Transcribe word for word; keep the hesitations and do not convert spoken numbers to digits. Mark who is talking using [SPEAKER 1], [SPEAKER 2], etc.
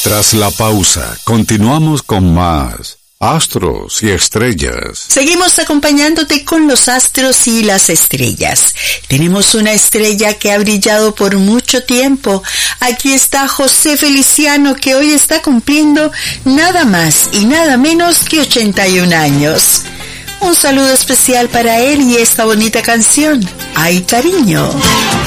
[SPEAKER 1] Tras la pausa, continuamos con más Astros y Estrellas.
[SPEAKER 2] Seguimos acompañándote con los astros y las estrellas. Tenemos una estrella que ha brillado por mucho tiempo. Aquí está José Feliciano, que hoy está cumpliendo nada más y nada menos que ochenta y un años. Un saludo especial para él y esta bonita canción, Ay Cariño.